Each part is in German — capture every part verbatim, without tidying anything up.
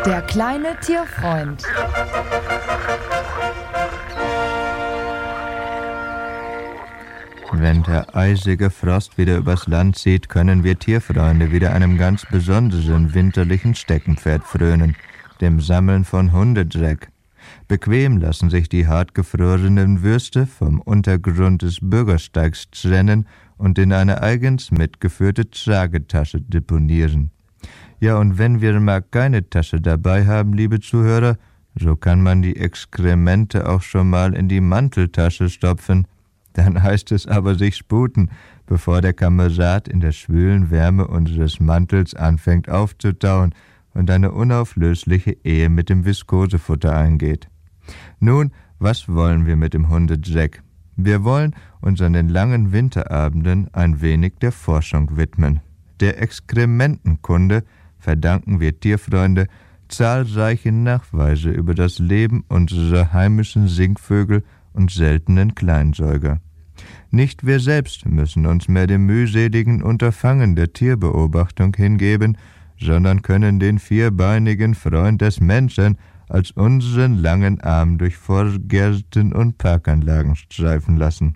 Der kleine Tierfreund. Wenn der eisige Frost wieder übers Land zieht, können wir Tierfreunde wieder einem ganz besonderen winterlichen Steckenpferd frönen, dem Sammeln von Hundedreck. Bequem lassen sich die hartgefrorenen Würste vom Untergrund des Bürgersteigs trennen und in eine eigens mitgeführte Tragetasche deponieren. Ja, und wenn wir mal keine Tasche dabei haben, liebe Zuhörer, so kann man die Exkremente auch schon mal in die Manteltasche stopfen. Dann heißt es aber sich sputen, bevor der Kamerad in der schwülen Wärme unseres Mantels anfängt aufzutauen und eine unauflösliche Ehe mit dem Viskosefutter eingeht. Nun, was wollen wir mit dem Hundedreck? Wir wollen uns an den langen Winterabenden ein wenig der Forschung widmen. Der Exkrementenkunde verdanken wir Tierfreunde zahlreiche Nachweise über das Leben unserer heimischen Singvögel und seltenen Kleinsäuger. Nicht wir selbst müssen uns mehr dem mühseligen Unterfangen der Tierbeobachtung hingeben, sondern können den vierbeinigen Freund des Menschen als unseren langen Arm durch Vorgärten und Parkanlagen streifen lassen.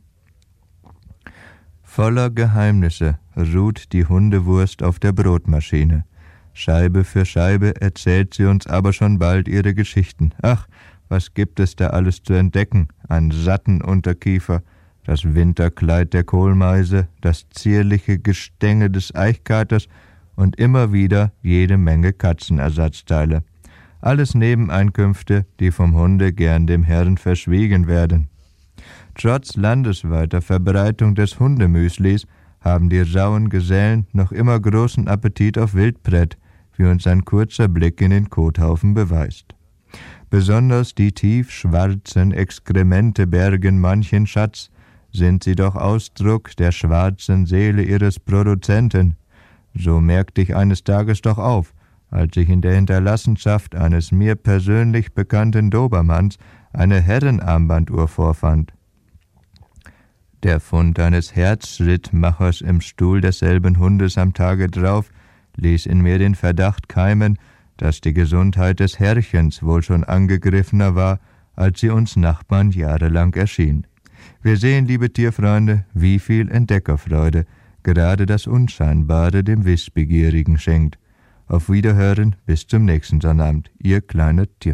Voller Geheimnisse ruht die Hundewurst auf der Brotmaschine. Scheibe für Scheibe erzählt sie uns aber schon bald ihre Geschichten. Ach, was gibt es da alles zu entdecken? Ein satten Unterkiefer, das Winterkleid der Kohlmeise, das zierliche Gestänge des Eichkaters und immer wieder jede Menge Katzenersatzteile. Alles Nebeneinkünfte, die vom Hunde gern dem Herrn verschwiegen werden. Trotz landesweiter Verbreitung des Hundemüslis haben die rauen Gesellen noch immer großen Appetit auf Wildbrett, wie uns ein kurzer Blick in den Kothaufen beweist. Besonders die tiefschwarzen Exkremente bergen manchen Schatz, sind sie doch Ausdruck der schwarzen Seele ihres Produzenten. So merkte ich eines Tages doch auf, als ich in der Hinterlassenschaft eines mir persönlich bekannten Dobermanns eine Herrenarmbanduhr vorfand. Der Fund eines Herzschrittmachers im Stuhl desselben Hundes am Tage drauf ließ in mir den Verdacht keimen, dass die Gesundheit des Herrchens wohl schon angegriffener war, als sie uns Nachbarn jahrelang erschien. Wir sehen, liebe Tierfreunde, wie viel Entdeckerfreude gerade das Unscheinbare dem Wissbegierigen schenkt. Auf Wiederhören, bis zum nächsten Sonnabend, Ihr kleiner Tierfreund.